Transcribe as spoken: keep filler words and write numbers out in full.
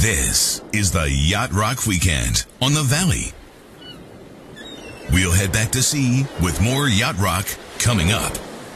This is the Yacht Rock Weekend on the Valley. We'll head back to sea with more Yacht Rock coming up.